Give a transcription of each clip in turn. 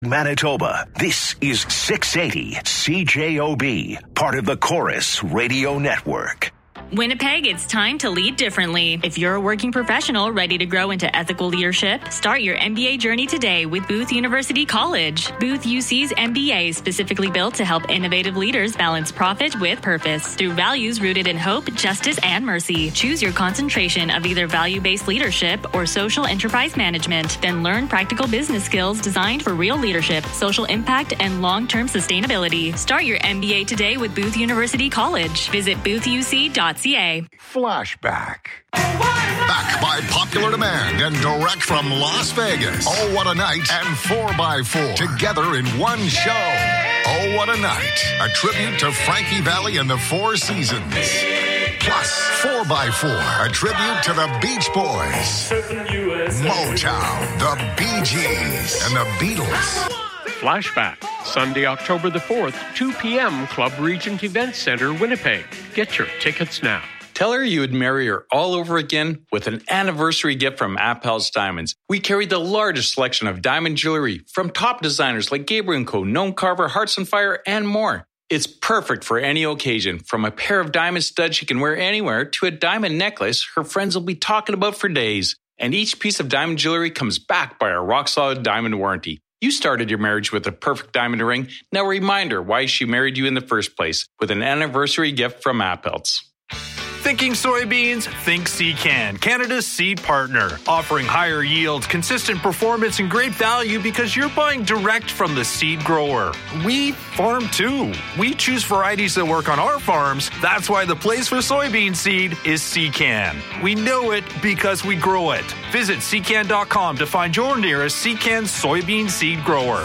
Manitoba, this is 680 CJOB, part of the Chorus Radio Network. Winnipeg, it's time to lead differently. If you're a working professional ready to grow into ethical leadership, start your MBA journey today with Booth University College. Booth UC's MBA is specifically built to help innovative leaders balance profit with purpose through values rooted in hope, justice, and mercy. Choose your concentration of either value-based leadership or social enterprise management. Then learn practical business skills designed for real leadership, social impact, and long-term sustainability. Start your MBA today with Booth University College. Visit boothuc.ca. Flashback. Back by popular demand and direct from Las Vegas. Oh, what a night and 4x4 together in one show. Oh, what a night. A tribute to Frankie Valli and the Four Seasons. Plus, 4x4, a tribute to the Beach Boys, Motown, the Bee Gees, and the Beatles. Flashback, Sunday, October the 4th, 2 p.m., Club Regent Event Center, Winnipeg. Get your tickets now. Tell her you would marry her all over again with an anniversary gift from Appel's Diamonds. We carry the largest selection of diamond jewelry from top designers like Gabriel & Co., Gnome Carver, Hearts on Fire, and more. It's perfect for any occasion, from a pair of diamond studs she can wear anywhere to a diamond necklace her friends will be talking about for days. And each piece of diamond jewelry comes backed by our rock-solid diamond warranty. You started your marriage with a perfect diamond ring. Now remind her why she married you in the first place with an anniversary gift from Appel's. Thinking soybeans? Think Secan, Canada's seed partner. Offering higher yields, consistent performance, and great value because you're buying direct from the seed grower. We farm too. We choose varieties that work on our farms. That's why the place for soybean seed is Secan. We know it because we grow it. Visit secan.com to find your nearest Secan soybean seed grower.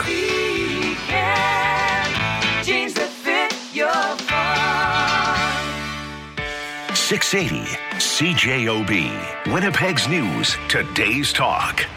Secan, genes that fit your farm. 680 CJOB, Winnipeg's news, today's talk.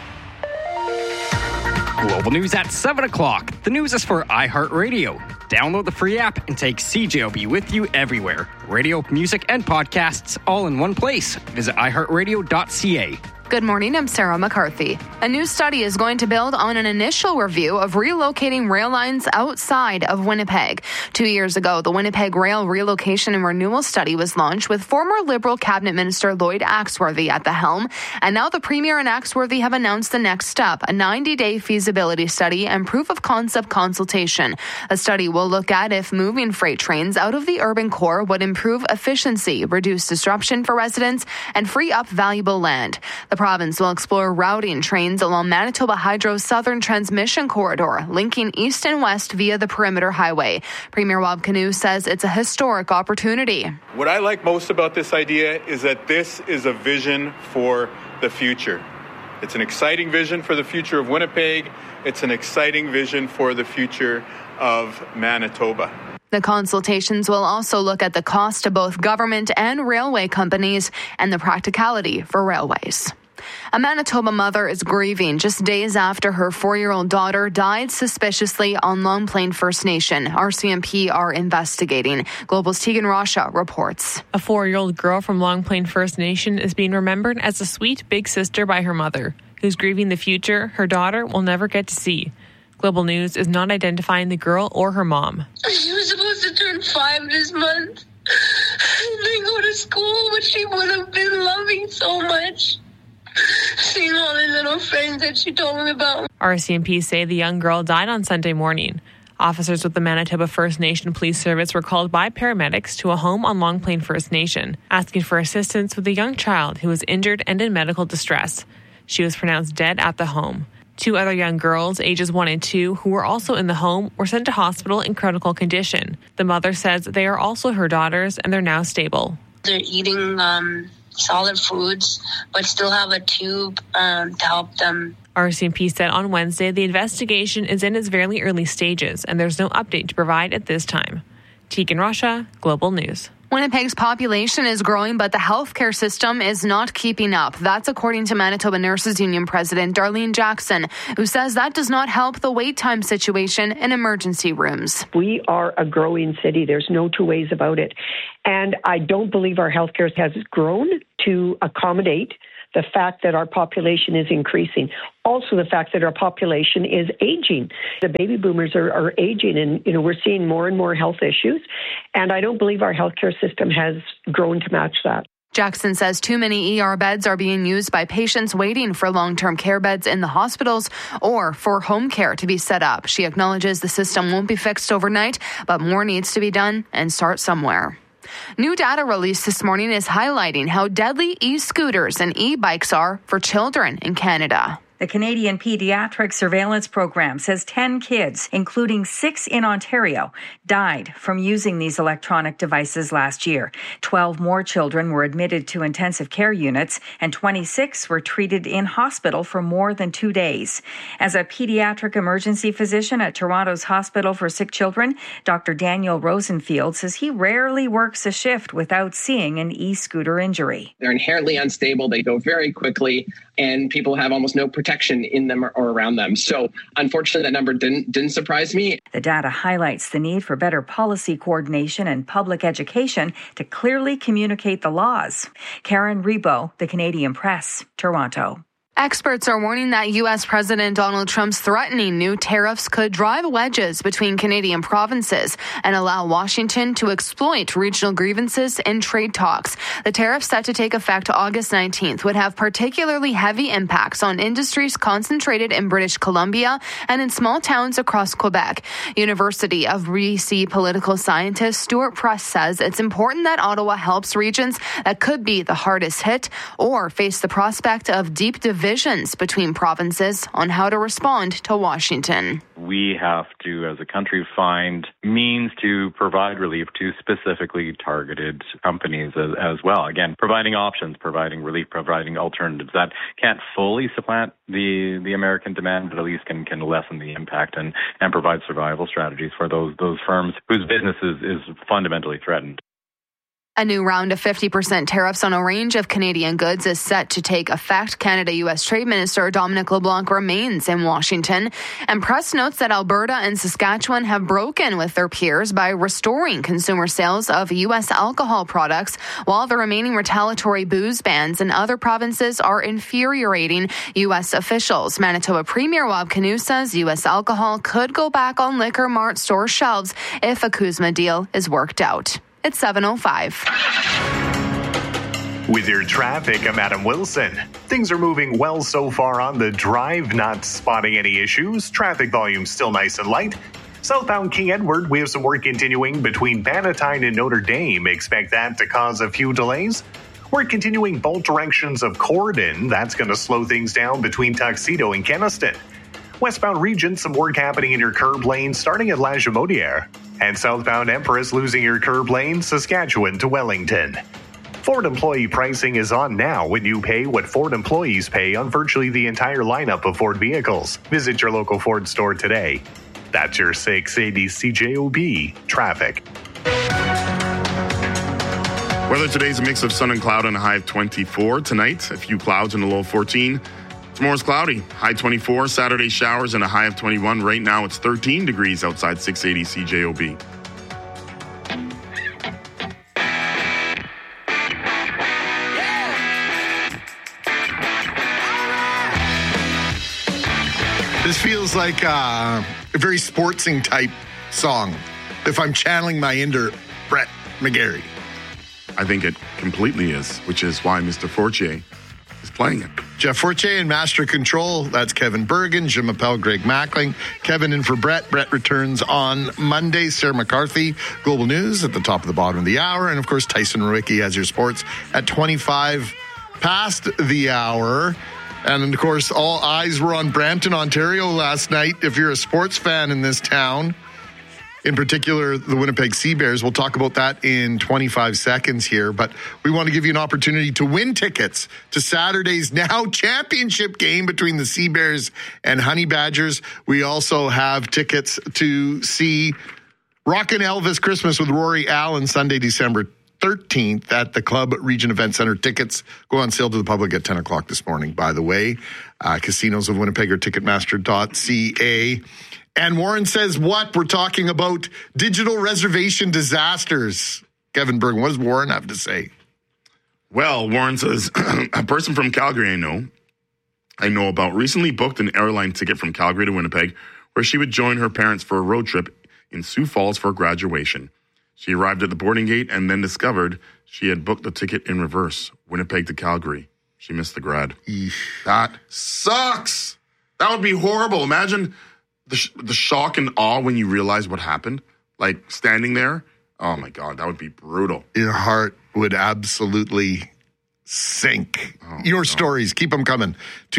Global news at 7 o'clock. The news is for iHeartRadio. Download the free app and take CJOB with you everywhere. Radio, music, and podcasts all in one place. Visit iHeartRadio.ca. Good morning, I'm Sarah McCarthy. A new study is going to build on an initial review of relocating rail lines outside of Winnipeg. 2 years ago, the Winnipeg Rail Relocation and Renewal Study was launched with former Liberal Cabinet Minister Lloyd Axworthy at the helm. And now the Premier and Axworthy have announced the next step, a 90-day feasibility study and proof of concept consultation. A study will look at if moving freight trains out of the urban core would improve efficiency, reduce disruption for residents, and free up valuable land. The province will explore routing trains along Manitoba Hydro's southern transmission corridor, linking east and west via the Perimeter Highway. Premier Rob Canoe says it's a historic opportunity. What I like most about this idea is that this is a vision for the future. It's an exciting vision for the future of Winnipeg. It's an exciting vision for the future of Manitoba. The consultations will also look at the cost to both government and railway companies and the practicality for railways. A Manitoba mother is grieving just days after her 4-year-old daughter died suspiciously on Long Plain First Nation. RCMP are investigating. Global's Tegan Rasha reports. A 4-year-old girl from Long Plain First Nation is being remembered as a sweet big sister by her mother, who's grieving the future her daughter will never get to see. Global News is not identifying the girl or her mom. She was supposed to turn 5 this month. They go to school, which she would have been loving so much. Seeing all the little friends that she told me about. RCMP say the young girl died on Sunday morning. Officers with the Manitoba First Nation Police Service were called by paramedics to a home on Long Plain First Nation, asking for assistance with a young child who was injured and in medical distress. She was pronounced dead at the home. 2 other young girls, ages 1 and 2, who were also in the home, were sent to hospital in critical condition. The mother says they are also her daughters and they're now stable. They're eating solid foods, but still have a tube to help them. RCMP said on Wednesday the investigation is in its very early stages and there's no update to provide at this time. Tegan Rasha, Global News. Winnipeg's population is growing, but the healthcare system is not keeping up. That's according to Manitoba Nurses Union President Darlene Jackson, who says that does not help the wait time situation in emergency rooms. We are a growing city. There's no two ways about it. And I don't believe our healthcare has grown to accommodate the fact that our population is increasing. Also, the fact that our population is aging. The baby boomers are aging, and we're seeing more and more health issues. And I don't believe our healthcare system has grown to match that. Jackson says too many ER beds are being used by patients waiting for long-term care beds in the hospitals or for home care to be set up. She acknowledges the system won't be fixed overnight, but more needs to be done and start somewhere. New data released this morning is highlighting how deadly e-scooters and e-bikes are for children in Canada. The Canadian Pediatric Surveillance Program says 10 kids, including 6 in Ontario, died from using these electronic devices last year. 12 more children were admitted to intensive care units, and 26 were treated in hospital for more than 2 days. As a pediatric emergency physician at Toronto's Hospital for Sick Children, Dr. Daniel Rosenfield says he rarely works a shift without seeing an e-scooter injury. They're inherently unstable. They go very quickly, and people have almost no protection in them or around them. So unfortunately, that number didn't surprise me. The data highlights the need for better policy coordination and public education to clearly communicate the laws. Karen Rebo, The Canadian Press, Toronto. Experts are warning that U.S. President Donald Trump's threatening new tariffs could drive wedges between Canadian provinces and allow Washington to exploit regional grievances in trade talks. The tariffs set to take effect August 19th would have particularly heavy impacts on industries concentrated in British Columbia and in small towns across Quebec. University of BC political scientist Stuart Press says it's important that Ottawa helps regions that could be the hardest hit or face the prospect of deep divisions between provinces on how to respond to Washington. We have to, as a country, find means to provide relief to specifically targeted companies as well. Again, providing options, providing relief, providing alternatives. That can't fully supplant the American demand, but at least can lessen the impact and provide survival strategies for those firms whose business is fundamentally threatened. A new round of 50% tariffs on a range of Canadian goods is set to take effect. Canada-U.S. Trade Minister Dominic LeBlanc remains in Washington. And Press notes that Alberta and Saskatchewan have broken with their peers by restoring consumer sales of U.S. alcohol products, while the remaining retaliatory booze bans in other provinces are infuriating U.S. officials. Manitoba Premier Wab Kinew says U.S. alcohol could go back on Liquor Mart store shelves if a CUSMA deal is worked out. It's 7:05. With your traffic, I'm Adam Wilson. Things are moving well so far on the drive, not spotting any issues. Traffic volume still nice and light. Southbound King Edward, we have some work continuing between Bannatyne and Notre Dame. Expect that to cause a few delays. We're continuing both directions of Corden. That's going to slow things down between Tuxedo and Kenaston. Westbound region, some work happening in your curb lane starting at La Jamodiere. And southbound Empress losing your curb lane, Saskatchewan to Wellington. Ford employee pricing is on now when you pay what Ford employees pay on virtually the entire lineup of Ford vehicles. Visit your local Ford store today. That's your 680 CJOB traffic. Weather today is a mix of sun and cloud and a high of 24. Tonight, a few clouds and a low of 14. Tomorrow's cloudy, high 24. Saturday showers and a high of 21. Right now it's 13 degrees outside 680 CJOB. This feels like a very sportsing type song. If I'm channeling my inner Brett McGarry. I think it completely is, which is why Mr. Fortier is playing it. Jeff Fortier in Master Control. That's Kevin Bergen, Jim Appel, Greg Mackling. Kevin in for Brett. Brett returns on Monday. Sarah McCarthy, Global News at the top of the bottom of the hour. And, of course, Tyson Rowicki has your sports at 25 past the hour. And, of course, all eyes were on Brampton, Ontario last night. If you're a sports fan in this town, in particular, the Winnipeg Sea Bears. We'll talk about that in 25 seconds here. But we want to give you an opportunity to win tickets to Saturday's now championship game between the Sea Bears and Honey Badgers. We also have tickets to see Rockin' Elvis Christmas with Rory Allen Sunday, December 13th at the Club Region Event Center. Tickets go on sale to the public at 10 o'clock this morning, by the way. Casinos of Winnipeg or Ticketmaster.ca. And Warren says what? We're talking about digital reservation disasters. Kevin Bergen, what does Warren have to say? Well, Warren says, a person from Calgary I know about recently booked an airline ticket from Calgary to Winnipeg where she would join her parents for a road trip in Sioux Falls for graduation. She arrived at the boarding gate and then discovered she had booked the ticket in reverse, Winnipeg to Calgary. She missed the grad. Eesh. That sucks. That would be horrible. Imagine the shock and awe when you realize what happened. Like standing there. Oh my God, that would be brutal. Your heart would absolutely sink. Your stories, keep them coming.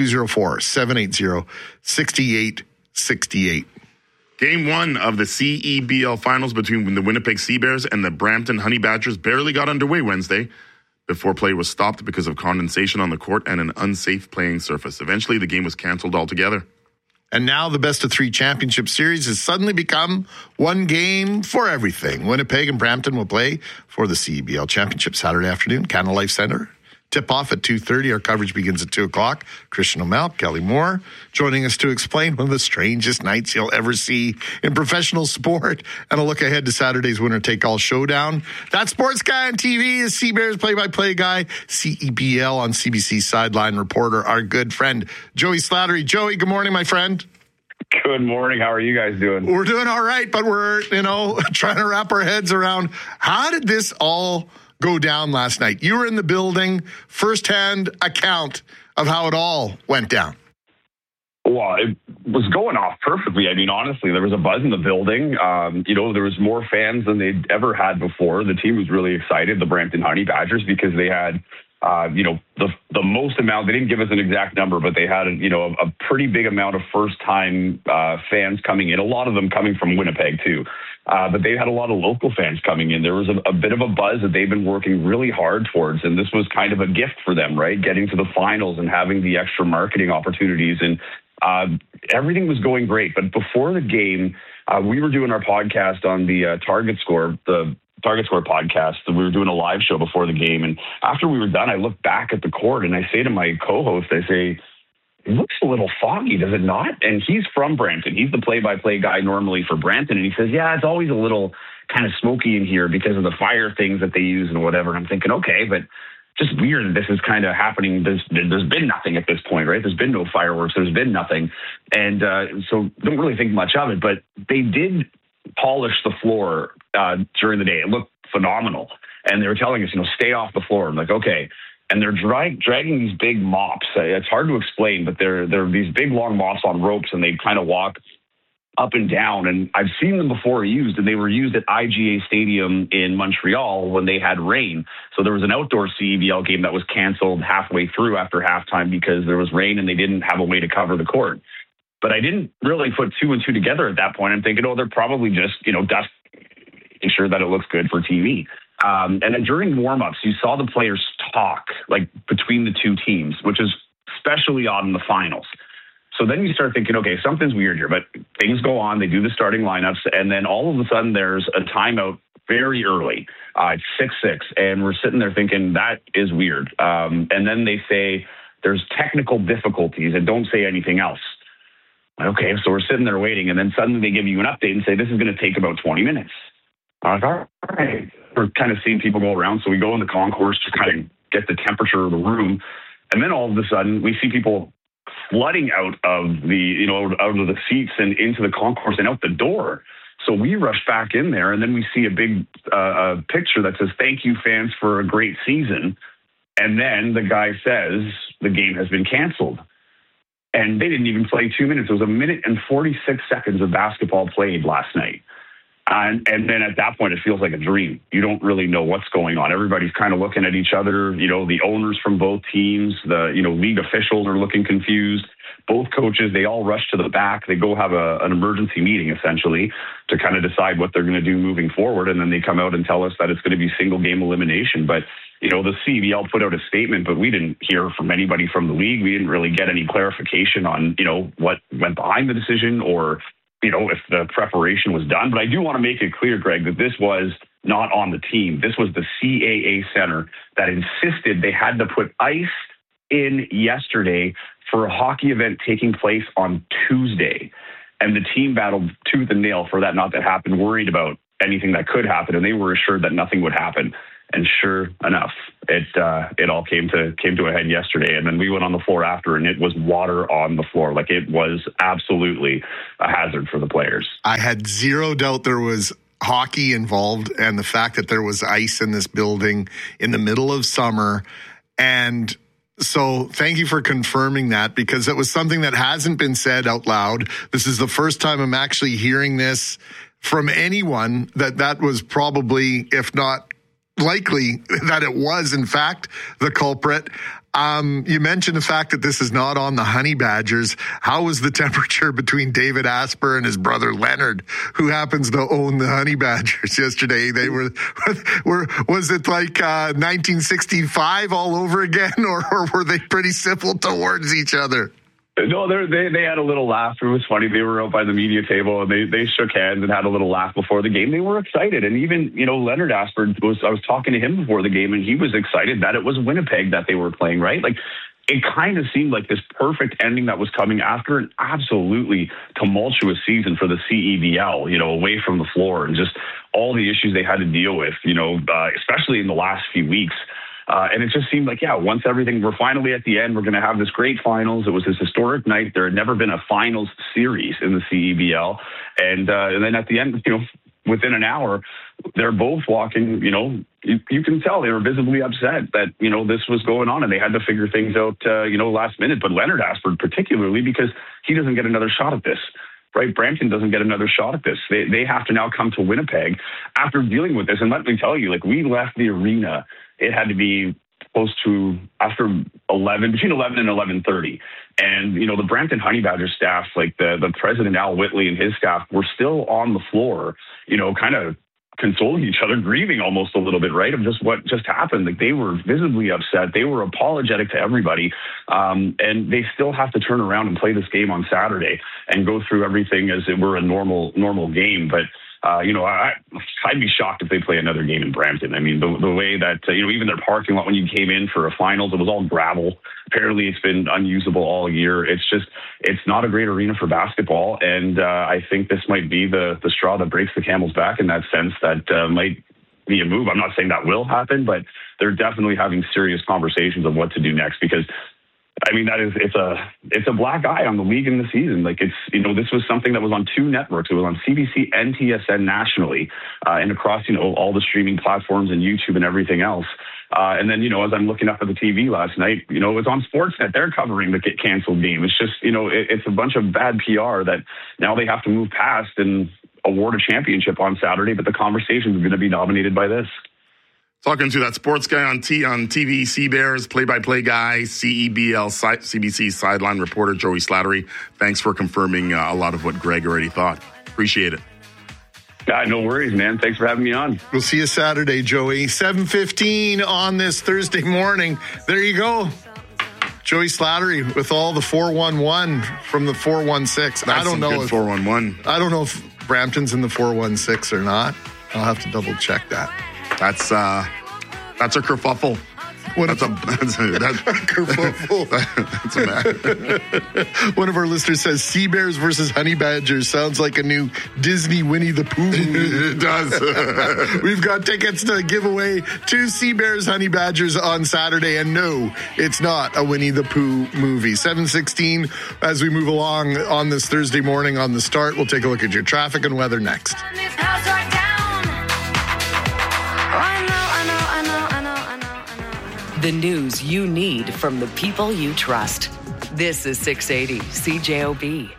204-780-6868. Game 1 of the CEBL finals between the Winnipeg Sea Bears and the Brampton Honey Badgers barely got underway Wednesday before play was stopped because of condensation on the court and an unsafe playing surface. Eventually, the game was canceled altogether. And now the best-of-3 championship series has suddenly become one game for everything. Winnipeg and Brampton will play for the CEBL Championship Saturday afternoon, Canada Life Centre. Tip-off at 2:30. Our coverage begins at 2 o'clock. Christian O'Mell, Kelly Moore, joining us to explain one of the strangest nights you'll ever see in professional sport and a look ahead to Saturday's winner-take-all showdown. That sports guy on TV is Sea-Bears play-by-play guy, CEBL on CBC sideline reporter, our good friend, Joey Slattery. Joey, good morning, my friend. Good morning. How are you guys doing? We're doing all right, but we're, trying to wrap our heads around how did this all go down last night? You were in the building, firsthand account of how it all went down. Well, it was going off perfectly. I mean, honestly, there was a buzz in the building. There was more fans than they'd ever had before. The team was really excited, the Brampton Honey Badgers, because they had, the most amount. They didn't give us an exact number, but they had, a pretty big amount of first-time fans coming in. A lot of them coming from Winnipeg, too. But they had a lot of local fans coming in. There was a bit of a buzz that they've been working really hard towards, and this was kind of a gift for them, right? Getting to the finals and having the extra marketing opportunities, and everything was going great. But before the game, we were doing our podcast on the Target Score podcast. We were doing a live show before the game, and after we were done, I looked back at the court and I say to my co-host, I say, it looks a little foggy, does it not? And he's from Brampton. He's the play-by-play guy normally for Brampton. And he says, yeah, it's always a little kind of smoky in here because of the fire things that they use and whatever. And I'm thinking, okay, but just weird that this is kind of happening. There's been nothing at this point, right? There's been no fireworks. There's been nothing. And so don't really think much of it. But they did polish the floor during the day. It looked phenomenal. And they were telling us, stay off the floor. I'm like, okay. And they're dragging these big mops. It's hard to explain, but they're these big, long mops on ropes, and they kind of walk up and down. And I've seen them before used, and they were used at IGA Stadium in Montreal when they had rain. So there was an outdoor CEBL game that was canceled halfway through after halftime because there was rain and they didn't have a way to cover the court. But I didn't really put 2 and 2 together at that point. I'm thinking, they're probably just, dust, making sure that it looks good for TV. And then during warm-ups, you saw the players talk, like, between the two teams, which is especially odd in the finals. So then you start thinking, okay, something's weird here. But things go on. They do the starting lineups. And then all of a sudden, there's a timeout very early. It's 6-6. And we're sitting there thinking, that is weird. And then they say there's technical difficulties and don't say anything else. Okay, so we're sitting there waiting. And then suddenly they give you an update and say, this is going to take about 20 minutes. I'm like, all right. We're kind of seeing people go around. So we go in the concourse to kind of get the temperature of the room. And then all of a sudden we see people flooding out of the, out of the seats and into the concourse and out the door. So we rush back in there, and then we see a big picture that says, thank you, fans, for a great season. And then the guy says the game has been canceled. And they didn't even play 2 minutes. It was 1 minute and 46 seconds of basketball played last night. And then at that point, it feels like a dream. You don't really know what's going on. Everybody's kind of looking at each other. The owners from both teams, the league officials are looking confused. Both coaches, they all rush to the back. They go have an emergency meeting, essentially, to kind of decide what they're going to do moving forward. And then they come out and tell us that it's going to be single game elimination. But, the CEBL put out a statement, but we didn't hear from anybody from the league. We didn't really get any clarification on, what went behind the decision or if the preparation was done. But I do want to make it clear, Greg, that this was not on the team. This was the CAA Center that insisted they had to put ice in yesterday for a hockey event taking place on Tuesday. And the team battled tooth and nail for that not to happen, worried about anything that could happen. And they were assured that nothing would happen. And sure enough, it all came to a head yesterday. And then we went on the floor after, and it was water on the floor. Like, it was absolutely a hazard for the players. I had zero doubt there was hockey involved, and the fact that there was ice in this building in the middle of summer. And so thank you for confirming that, because it was something that hasn't been said out loud. This is the first time I'm actually hearing this from anyone, that was probably, if not likely, that it was in fact the culprit. You mentioned the fact that this is not on the Honey Badgers. How was the temperature between David Asper and his brother Leonard, who happens to own the Honey Badgers yesterday? They were was it like 1965 all over again, or were they pretty civil towards each other? No, they had a little laugh. It was funny. They were out by the media table, and they shook hands and had a little laugh before the game. They were excited. And even, Leonard Asper, I was talking to him before the game, and he was excited that it was Winnipeg that they were playing, right? Like, it kind of seemed like this perfect ending that was coming after an absolutely tumultuous season for the CEBL, away from the floor, and just all the issues they had to deal with, especially in the last few weeks. And it just seemed like, once we're finally at the end, we're going to have this great finals. It was this historic night. There had never been a finals series in the CEBL. And then at the end, within an hour, they're both walking, you can tell they were visibly upset that, this was going on, and they had to figure things out, last minute. But Leonard Asper particularly, because he doesn't get another shot at this. Right, Brampton doesn't get another shot at this. They have to now come to Winnipeg after dealing with this. And let me tell you, we left the arena. It had to be close to between 11 and 11:30. And, the Brampton Honey Badger staff, like the president, Al Whitley, and his staff were still on the floor, kind of consoling each other, grieving almost a little bit, right, of just what just happened. Like, they were visibly upset. They were apologetic to everybody. And they still have to turn around and play this game on Saturday and go through everything as it were a normal game. But, I'd be shocked if they play another game in Brampton. I mean, the way that, even their parking lot when you came in for a finals, it was all gravel. Apparently it's been unusable all year. It's not a great arena for basketball. And I think this might be the straw that breaks the camel's back in that sense. That might be a move. I'm not saying that will happen, but they're definitely having serious conversations of what to do next, because it's a black eye on the league in the season. Like, it's, this was something that was on two networks. It was on CBC and TSN nationally, and across, all the streaming platforms and YouTube and everything else. And then, as I'm looking up at the TV last night, it was on Sportsnet. They're covering the canceled game. It's just, it's a bunch of bad PR that now they have to move past and award a championship on Saturday, but the conversation is going to be dominated by this. Talking to that sports guy on TV, Sea-Bears, play-by-play guy, CEBL, CBC sideline reporter, Joey Slattery. Thanks for confirming a lot of what Greg already thought. Appreciate it. No worries, man. Thanks for having me on. We'll see you Saturday, Joey. 7:15 on this Thursday morning. There you go. Joey Slattery with all the 411 from the 416. I don't know if 411. I don't know if Brampton's in the 416 or not. I'll have to double check that. That's a kerfuffle. That's a kerfuffle. That's a One of our listeners says Sea-Bears versus Honey Badgers sounds like a new Disney Winnie the Pooh movie. It does. We've got tickets to give away to Sea-Bears Honey Badgers on Saturday, and no, it's not a Winnie the Pooh movie. 7:16 as we move along on this Thursday morning on The Start. We'll take a look at your traffic and weather next. The news you need from the people you trust. This is 680 CJOB.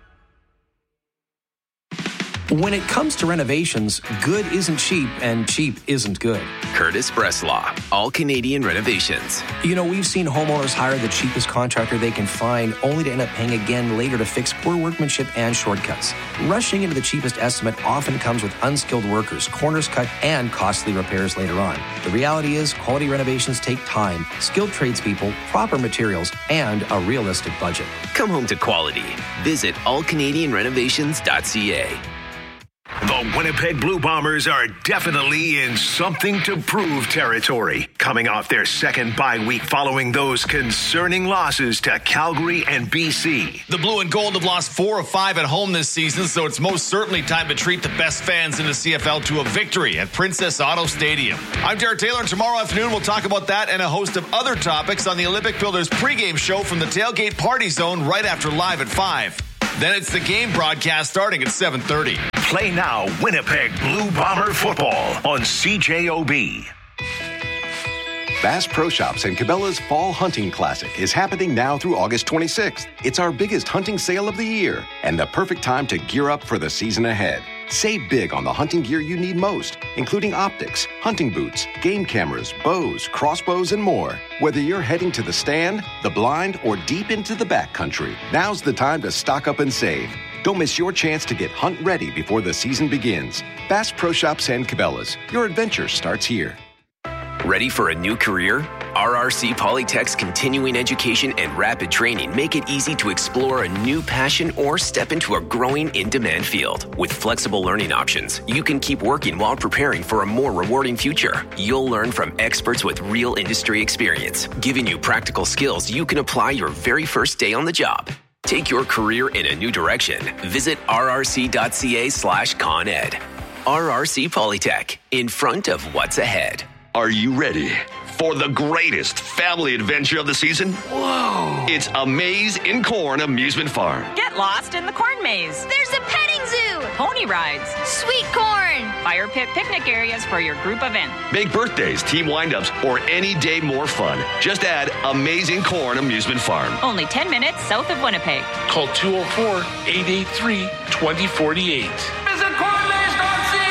When it comes to renovations, good isn't cheap and cheap isn't good. Curtis Breslaw, All Canadian Renovations. We've seen homeowners hire the cheapest contractor they can find only to end up paying again later to fix poor workmanship and shortcuts. Rushing into the cheapest estimate often comes with unskilled workers, corners cut, and costly repairs later on. The reality is quality renovations take time, skilled tradespeople, proper materials, and a realistic budget. Come home to quality. Visit allcanadianrenovations.ca. The Winnipeg Blue Bombers are definitely in something to prove territory, coming off their second bye week following those concerning losses to Calgary and BC. The Blue and Gold have lost 4 of 5 at home this season, so it's most certainly time to treat the best fans in the CFL to a victory at Princess Auto Stadium. I'm Jared Taylor, and tomorrow afternoon we'll talk about that and a host of other topics on the Olympic Builders pregame show from the Tailgate Party Zone right after Live at 5. Then it's the game broadcast starting at 7:30. Play now Winnipeg Blue Bomber football on CJOB. Bass Pro Shops and Cabela's Fall Hunting Classic is happening now through August 26th. It's our biggest hunting sale of the year and the perfect time to gear up for the season ahead. Save big on the hunting gear you need most, including optics, hunting boots, game cameras, bows, crossbows, and more. Whether you're heading to the stand, the blind, or deep into the backcountry, now's the time to stock up and save. Don't miss your chance to get hunt ready before the season begins. Bass Pro Shops and Cabela's. Your adventure starts here. Ready for a new career? RRC Polytech's continuing education and rapid training make it easy to explore a new passion or step into a growing in-demand field. With flexible learning options, you can keep working while preparing for a more rewarding future. You'll learn from experts with real industry experience, giving you practical skills you can apply your very first day on the job. Take your career in a new direction. Visit rrc.ca/ConEd. RRC Polytech, in front of what's ahead. Are you ready for the greatest family adventure of the season? Whoa! It's A Maze in Corn Amusement Farm. Get lost in the corn maze. There's a petting zoo. Pony rides. Sweet corn. Fire pit picnic areas for your group event. Make birthdays, team windups, or any day more fun. Just add Amazing Corn Amusement Farm. Only 10 minutes south of Winnipeg. Call 204-883-2048. Visit cornmaze.ca.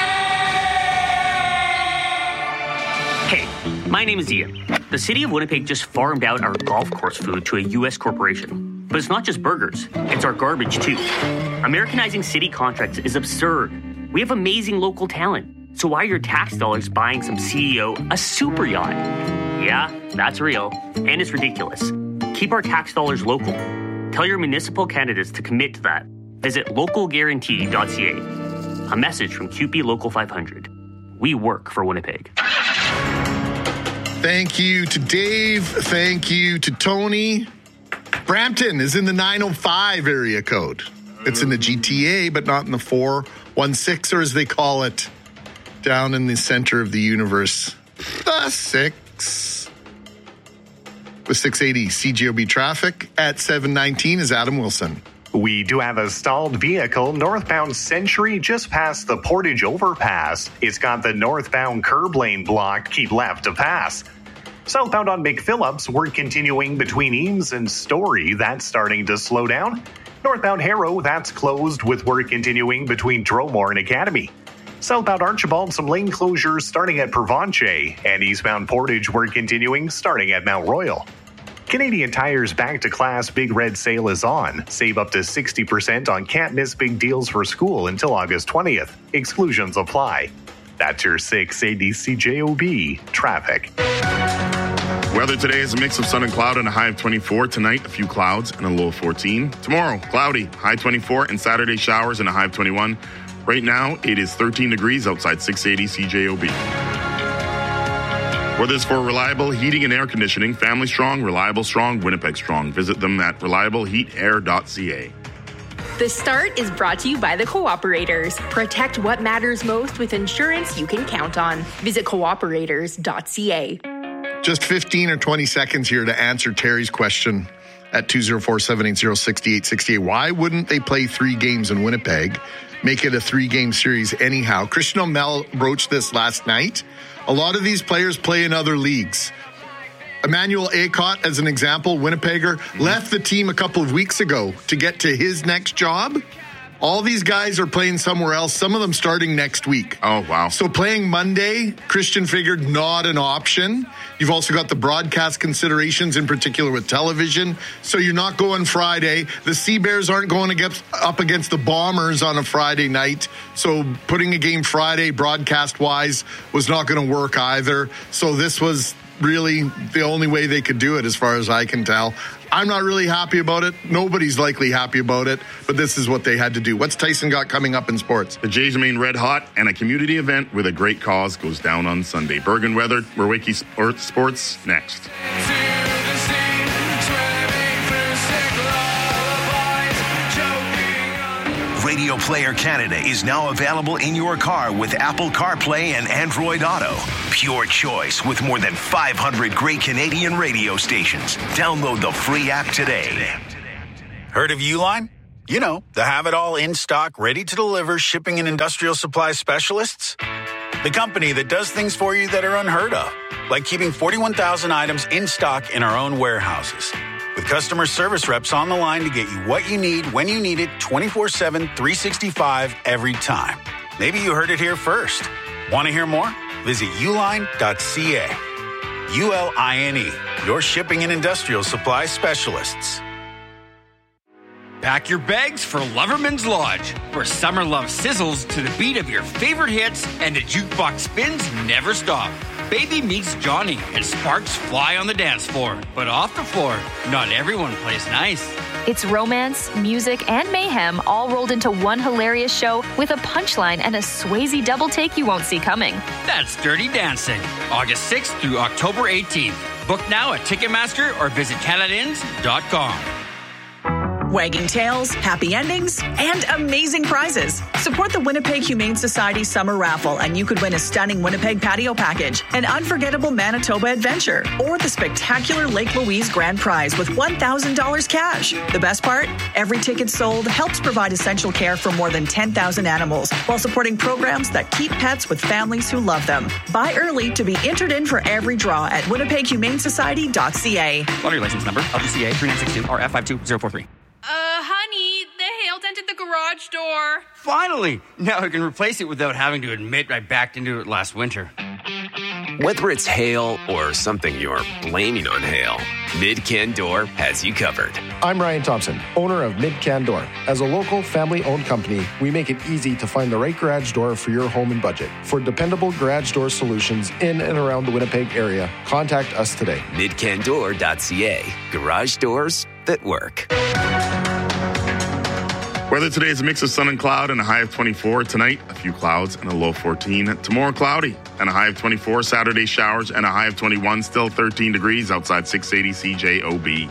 Hey, my name is Ian. The city of Winnipeg just farmed out our golf course food to a U.S. corporation. But it's not just burgers, it's our garbage too. Americanizing city contracts is absurd. We have amazing local talent. So why are your tax dollars buying some CEO a super yacht? Yeah, that's real. And it's ridiculous. Keep our tax dollars local. Tell your municipal candidates to commit to that. Visit localguarantee.ca. A message from QP Local 500. We work for Winnipeg. Thank you to Dave. Thank you to Tony. Brampton is in the 905 area code. It's in the GTA, but not in the 416, or as they call it, down in the center of the universe, the 6. With 680 CJOB traffic at 719 is Adam Wilson. We do have a stalled vehicle northbound Century just past the Portage overpass. It's got the northbound curb lane blocked. Keep left to pass. Southbound on McPhillips, work continuing between Eames and Story. That's starting to slow down. Northbound Harrow, that's closed with work continuing between Dromore and Academy. Southbound Archibald, some lane closures starting at Provenche. And eastbound Portage, work continuing starting at Mount Royal. Canadian Tire's Back to Class Big Red Sale is on. Save up to 60% on can't miss big deals for school until August 20th. Exclusions apply. That's your 680 CJOB traffic. Weather today is a mix of sun and cloud and a high of 24. Tonight, a few clouds and a low of 14. Tomorrow, cloudy, high 24, and Saturday showers and a high of 21. Right now, it is 13 degrees outside 680 CJOB. Weather's for reliable heating and air conditioning. Family Strong, Reliable Strong, Winnipeg Strong. Visit them at reliableheatair.ca. The Start is brought to you by the Cooperators. Protect what matters most with insurance you can count on. Visit cooperators.ca. Just 15 or 20 seconds here to answer Terry's question at 204-780-6868. Why wouldn't they play 3 games in Winnipeg? Make it a 3-game series anyhow. Christian O'Mell broached this last night. A lot of these players play in other leagues. Emmanuel Acott, as an example, Winnipegger, left the team a couple of weeks ago to get to his next job. All these guys are playing somewhere else, some of them starting next week. Oh, wow. So playing Monday, Christian figured not an option. You've also got the broadcast considerations, in particular with television. So you're not going Friday. The Sea Bears aren't going up against the Bombers on a Friday night. So putting a game Friday broadcast-wise was not going to work either. So this was really the only way they could do it, as far as I can tell. I'm not really happy about it. Nobody's likely happy about it, but this is what they had to do. What's Tyson got coming up in sports? The Jays remain red hot, and a community event with a great cause goes down on Sunday. Bergen weather, Wiki Sports next. Radio Player Canada is now available in your car with Apple CarPlay and Android Auto. Pure choice with more than 500 great Canadian radio stations. Download the free app today. Heard of Uline? You know, the have-it-all in-stock, ready-to-deliver shipping and industrial supply specialists. The company that does things for you that are unheard of, like keeping 41,000 items in stock in our own warehouses. With customer service reps on the line to get you what you need, when you need it, 24/7, 365, every time. Maybe you heard it here first. Want to hear more? Visit uline.ca. ULINE, your shipping and industrial supply specialists. Pack your bags for Loverman's Lodge, where summer love sizzles to the beat of your favorite hits and the jukebox spins never stop. Baby meets Johnny and sparks fly on the dance floor. But off the floor, not everyone plays nice. It's romance, music, and mayhem all rolled into one hilarious show with a punchline and a Swayze double take you won't see coming. That's Dirty Dancing, August 6th through October 18th. Book now at Ticketmaster or visit CanadaInns.com. Wagging tails, happy endings, and amazing prizes. Support the Winnipeg Humane Society Summer Raffle, and you could win a stunning Winnipeg patio package, an unforgettable Manitoba adventure, or the spectacular Lake Louise Grand Prize with $1,000 cash. The best part? Every ticket sold helps provide essential care for more than 10,000 animals, while supporting programs that keep pets with families who love them. Buy early to be entered in for every draw at winnipeghumanesociety.ca. Lottery license number, LGCA 3962 RF52043. Honey, the hail dented the garage door. Finally! Now I can replace it without having to admit I backed into it last winter. Whether it's hail or something you're blaming on hail, Mid-Can Door has you covered. I'm Ryan Thompson, owner of Mid-Can Door. As a local, family-owned company, we make it easy to find the right garage door for your home and budget. For dependable garage door solutions in and around the Winnipeg area, contact us today. MidCanDoor.ca. Garage doors that work. Weather today is a mix of sun and cloud and a high of 24. Tonight, a few clouds and a low 14. Tomorrow, cloudy and a high of 24. Saturday, showers and a high of 21. Still 13 degrees outside 680 CJOB.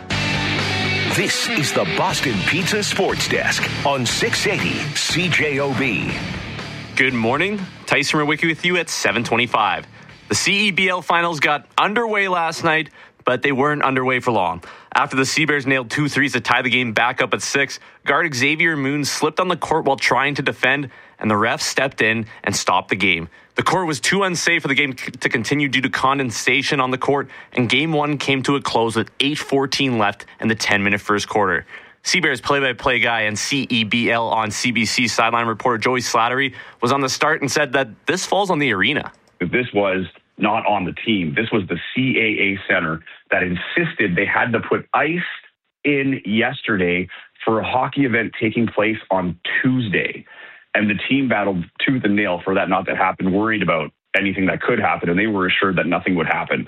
This is the Boston Pizza Sports Desk on 680 CJOB. Good morning. Tyson Rowicki with you at 7:25. The CEBL finals got underway last night, but they weren't underway for long. After the Seabears nailed 2 threes to tie the game back up at 6, guard Xavier Moon slipped on the court while trying to defend, and the refs stepped in and stopped the game. The court was too unsafe for the game to continue due to condensation on the court, and Game 1 came to a close with 8:14 left in the 10-minute first quarter. Seabears play-by-play guy and CEBL on CBC sideline reporter Joey Slattery was on the start and said that this falls on the arena. This was not on the team. This was the CAA Center that insisted they had to put ice in yesterday for a hockey event taking place on Tuesday. And the team battled tooth and nail for that not to happen, worried about anything that could happen, and they were assured that nothing would happen.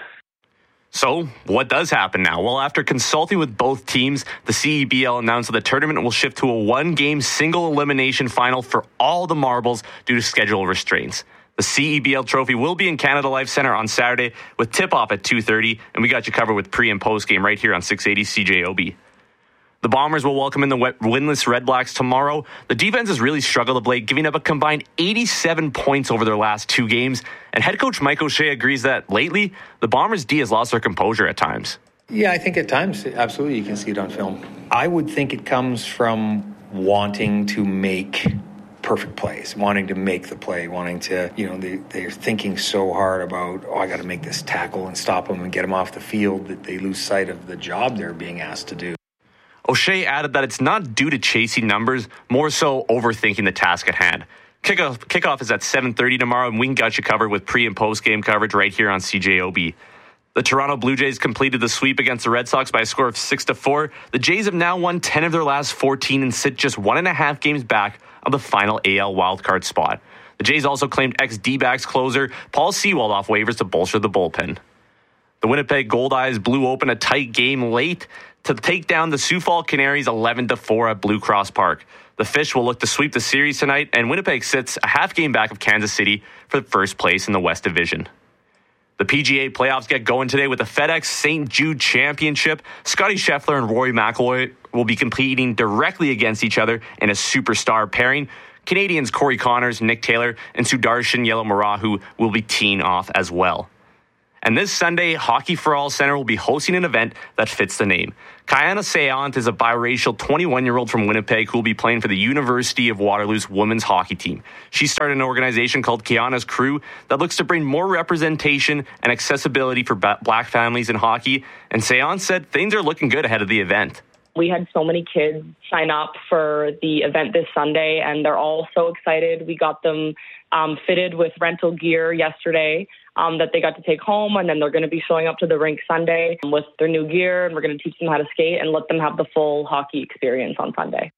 So, what does happen now? Well, after consulting with both teams, the CEBL announced that the tournament will shift to a one-game single elimination final for all the marbles due to schedule restraints. The CEBL trophy will be in Canada Life Centre on Saturday with tip-off at 2:30, and we got you covered with pre- and post-game right here on 680 CJOB. The Bombers will welcome in the winless Red Blacks tomorrow. The defense has really struggled of late, giving up a combined 87 points over their last 2 games, and head coach Mike O'Shea agrees that lately, the Bombers' D has lost their composure at times. Yeah, I think at times, absolutely, you can see it on film. I would think it comes from wanting to make perfect plays, wanting to make the play, wanting to, they're thinking so hard about, I got to make this tackle and stop them and get them off the field that they lose sight of the job they're being asked to do. O'Shea added that it's not due to chasing numbers, more so overthinking the task at hand. Kickoff is at 7:30 tomorrow, and we got you covered with pre- and post-game coverage right here on CJOB. The Toronto Blue Jays completed the sweep against the Red Sox by a score of 6-4. The Jays have now won 10 of their last 14 and sit just 1.5 games back of the final AL wildcard spot. The Jays also claimed ex-D-backs closer Paul Sewald off waivers to bolster the bullpen. The Winnipeg Goldeyes blew open a tight game late to take down the Sioux Falls Canaries 11-4 at Blue Cross Park. The Fish will look to sweep the series tonight, and Winnipeg sits a half game back of Kansas City for the first place in the West Division. The PGA playoffs get going today with the FedEx St. Jude Championship. Scotty Scheffler and Rory McIlroy will be competing directly against each other in a superstar pairing. Canadians Corey Connors, Nick Taylor, and Sudarshan Yellamarahu will be teeing off as well. And this Sunday, Hockey for All Center will be hosting an event that fits the name. Kayana Sayant is a biracial 21-year-old from Winnipeg who will be playing for the University of Waterloo's women's hockey team. She started an organization called Kayana's Crew that looks to bring more representation and accessibility for black families in hockey. And Sayant said things are looking good ahead of the event. We had so many kids sign up for the event this Sunday, and they're all so excited. We got them fitted with rental gear yesterday that they got to take home, and then they're going to be showing up to the rink Sunday with their new gear, and we're going to teach them how to skate and let them have the full hockey experience on Sunday.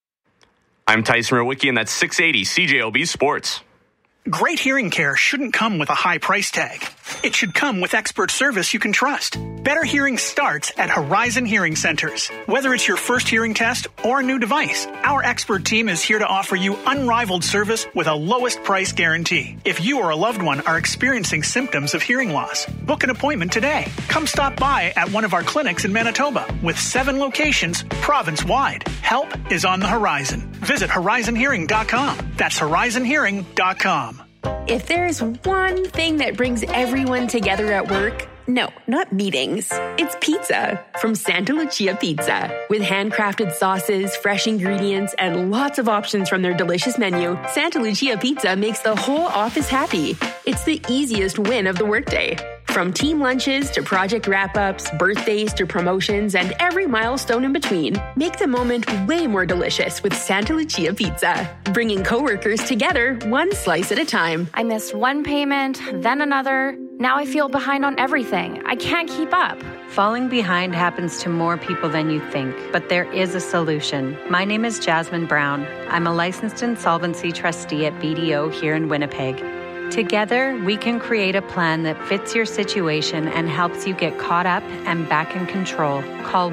I'm Tyson Rowicki, and that's 680 CJOB Sports. Great hearing care shouldn't come with a high price tag. It should come with expert service you can trust. Better hearing starts at Horizon Hearing Centers. Whether it's your first hearing test or a new device, our expert team is here to offer you unrivaled service with a lowest price guarantee. If you or a loved one are experiencing symptoms of hearing loss, book an appointment today. Come stop by at one of our clinics in Manitoba with 7 locations province-wide. Help is on the horizon. Visit horizonhearing.com. That's horizonhearing.com. If there's one thing that brings everyone together at work, no, not meetings. It's pizza from Santa Lucia Pizza. With handcrafted sauces, fresh ingredients, and lots of options from their delicious menu, Santa Lucia Pizza makes the whole office happy. It's the easiest win of the workday. From team lunches to project wrap-ups, birthdays to promotions, and every milestone in between, make the moment way more delicious with Santa Lucia Pizza. Bringing coworkers together one slice at a time. I missed one payment, then another. Now I feel behind on everything. I can't keep up. Falling behind happens to more people than you think, but there is a solution. My name is Jasmine Brown. I'm a licensed insolvency trustee at BDO here in Winnipeg. Together, we can create a plan that fits your situation and helps you get caught up and back in control. Call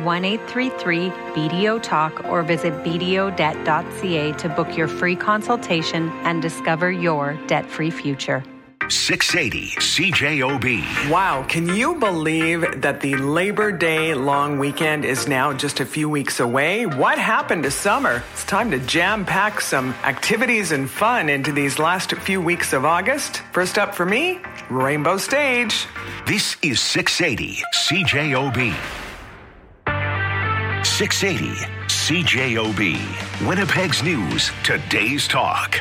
1-833-BDO-TALK or visit bdodebt.ca to book your free consultation and discover your debt-free future. 680 CJOB. Wow, can you believe that the Labor Day long weekend is now just a few weeks away? What happened to summer? It's time to jam-pack some activities and fun into these last few weeks of August. First up for me, Rainbow Stage. This is 680 CJOB. 680 CJOB. Winnipeg's News, Today's Talk.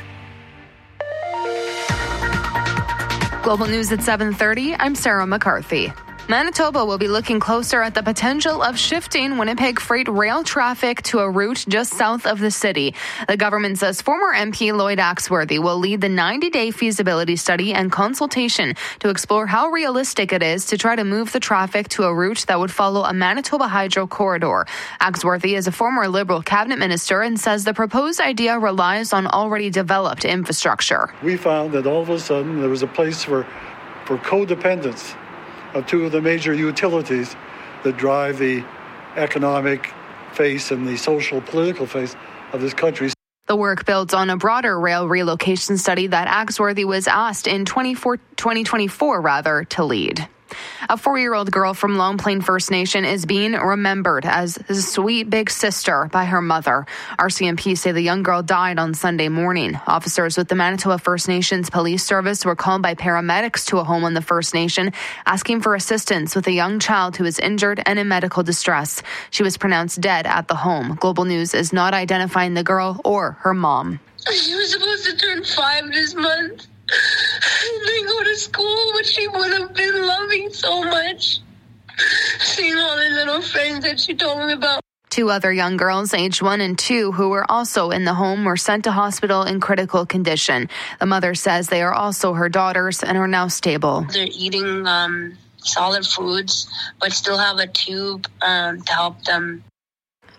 Global News at 7:30. I'm Sarah McCarthy. Manitoba will be looking closer at the potential of shifting Winnipeg freight rail traffic to a route just south of the city. The government says former MP Lloyd Axworthy will lead the 90-day feasibility study and consultation to explore how realistic it is to try to move the traffic to a route that would follow a Manitoba Hydro corridor. Axworthy is a former Liberal cabinet minister and says the proposed idea relies on already developed infrastructure. We found that all of a sudden there was a place for codependence of two of the major utilities that drive the economic face and the social political face of this country. The work builds on a broader rail relocation study that Axworthy was asked in 2024 to lead. A 4-year-old girl from Long Plain First Nation is being remembered as a sweet big sister by her mother. RCMP say the young girl died on Sunday morning. Officers with the Manitoba First Nations Police Service were called by paramedics to a home on the First Nation, asking for assistance with a young child who is injured and in medical distress. She was pronounced dead at the home. Global News is not identifying the girl or her mom. She was supposed to turn 5 this month. They go to school, which she would have been loving so much. Seeing all the little friends that she told me about. 2 other young girls, aged 1 and 2, who were also in the home, were sent to hospital in critical condition. The mother says they are also her daughters and are now stable. They're eating solid foods, but still have a tube to help them.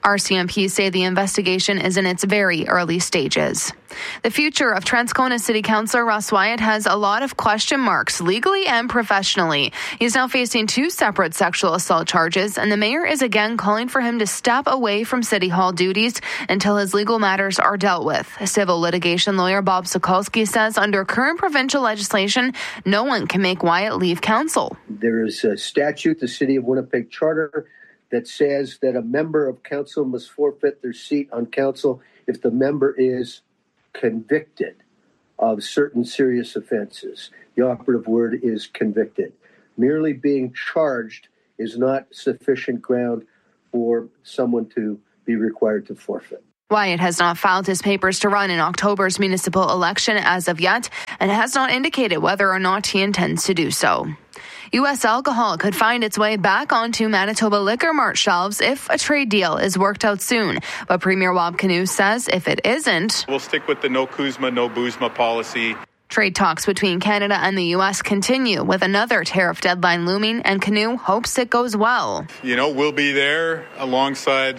RCMP say the investigation is in its very early stages. The future of Transcona City Councillor Russ Wyatt has a lot of question marks, legally and professionally. He's now facing 2 separate sexual assault charges, and the mayor is again calling for him to step away from City Hall duties until his legal matters are dealt with. Civil litigation lawyer Bob Sokolsky says under current provincial legislation, no one can make Wyatt leave council. There is a statute, the City of Winnipeg Charter, that says that a member of council must forfeit their seat on council if the member is convicted of certain serious offenses. The operative word is convicted. Merely being charged is not sufficient ground for someone to be required to forfeit. Wyatt has not filed his papers to run in October's municipal election as of yet and has not indicated whether or not he intends to do so. U.S. alcohol could find its way back onto Manitoba Liquor Mart shelves if a trade deal is worked out soon. But Premier Wab Kinew says if it isn't, we'll stick with the no Kuzma, no Boozma policy. Trade talks between Canada and the U.S. continue with another tariff deadline looming, and Kinew hopes it goes well. We'll be there alongside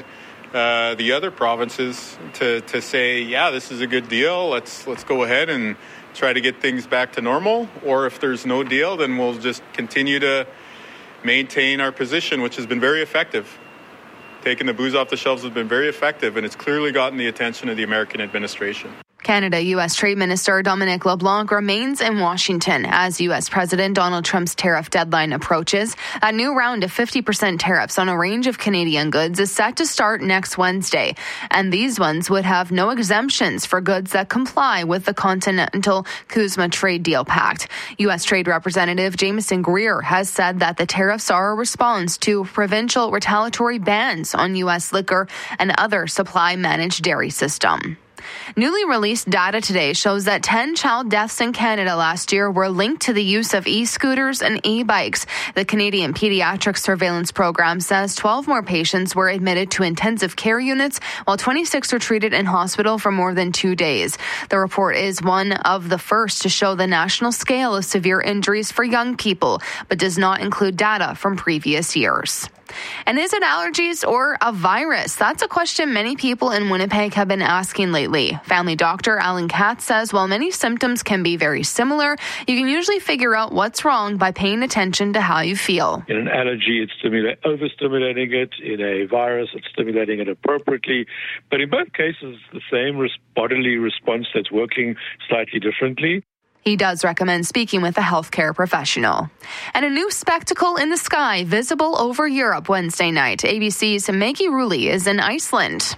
the other provinces to say, yeah, this is a good deal. Let's go ahead and try to get things back to normal. Or if there's no deal, then we'll just continue to maintain our position, which has been very effective. Taking the booze off the shelves has been very effective, and it's clearly gotten the attention of the American administration. Canada-U.S. Trade Minister Dominic LeBlanc remains in Washington as U.S. President Donald Trump's tariff deadline approaches. A new round of 50% tariffs on a range of Canadian goods is set to start next Wednesday, and these ones would have no exemptions for goods that comply with the Continental Kuzma Trade Deal Pact. U.S. Trade Representative Jameson Greer has said that the tariffs are a response to provincial retaliatory bans on U.S. liquor and other supply-managed dairy system. Newly released data today shows that 10 child deaths in Canada last year were linked to the use of e-scooters and e-bikes. The Canadian Pediatric Surveillance Program says 12 more patients were admitted to intensive care units, while 26 were treated in hospital for more than 2 days. The report is one of the first to show the national scale of severe injuries for young people, but does not include data from previous years. And is it allergies or a virus? That's a question many people in Winnipeg have been asking lately. Family doctor Alan Katz says while many symptoms can be very similar, you can usually figure out what's wrong by paying attention to how you feel. In an allergy, it's overstimulating it. In a virus, it's stimulating it appropriately. But in both cases, the same bodily response that's working slightly differently. He does recommend speaking with a healthcare professional. And a new spectacle in the sky visible over Europe Wednesday night. ABC's Maggie Rulli is in Iceland.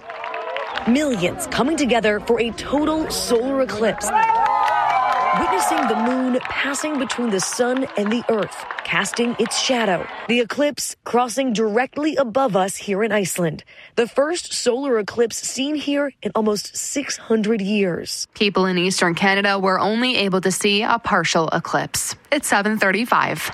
Millions coming together for a total solar eclipse. Witnessing the moon passing between the sun and the earth, casting its shadow. The eclipse crossing directly above us here in Iceland. The first solar eclipse seen here in almost 600 years. People in eastern Canada were only able to see a partial eclipse. It's 7:35.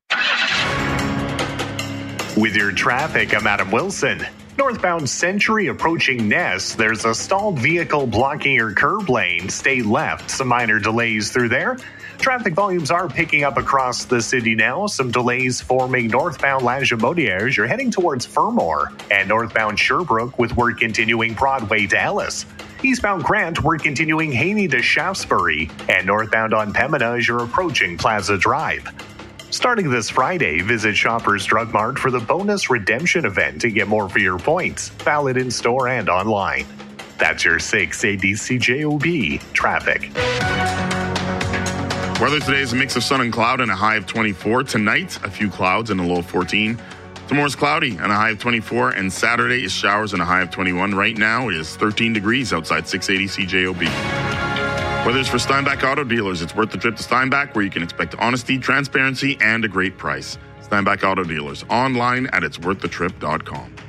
With your traffic, I'm Adam Wilson. Northbound Century approaching Ness, there's a stalled vehicle blocking your curb lane. Stay left. Some minor delays through there. Traffic volumes are picking up across the city now. Some delays forming northbound La Jamodière as you're heading towards Fermor, and northbound Sherbrooke with work continuing Broadway to Ellis. Eastbound Grant, we're continuing Haney to Shaftesbury, and northbound on Pembina as you're approaching Plaza Drive. Starting this Friday, visit Shoppers Drug Mart for the bonus redemption event to get more for your points. Valid in store and online. That's your 6 ABCJOB traffic. Weather today is a mix of sun and cloud and a high of 24. Tonight, a few clouds and a low of 14. Tomorrow's cloudy and a high of 24. And Saturday is showers and a high of 21. Right now, it is 13 degrees outside 680 CJOB. Weather's for Steinbach Auto Dealers. It's worth the trip to Steinbach, where you can expect honesty, transparency, and a great price. Steinbach Auto Dealers, online at itsworththetrip.com.